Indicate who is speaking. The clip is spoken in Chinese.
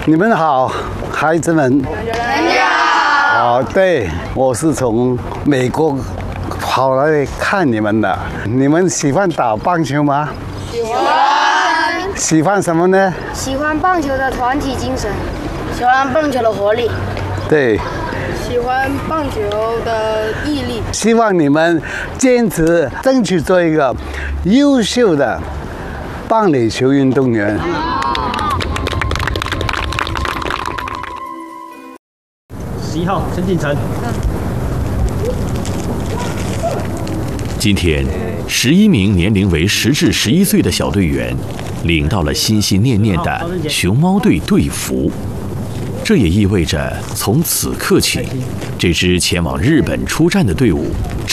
Speaker 1: 你们好，孩子们。好。对，我是从美国跑来看你们的。你们喜欢打棒球吗？
Speaker 2: 喜欢。
Speaker 1: 喜欢什么呢？
Speaker 2: 喜欢棒球的团体精神，喜欢棒球的活力。
Speaker 1: 对。
Speaker 3: 喜欢棒球的毅力。
Speaker 1: 希望你们坚持争取做一个优秀的棒垒球运动员。
Speaker 4: 11号陈景成。
Speaker 5: 今天，11名年龄为10至11岁的小队员，领到了心心念念的熊猫队队服。这也意味着，从此刻起，这支前往日本出战的队伍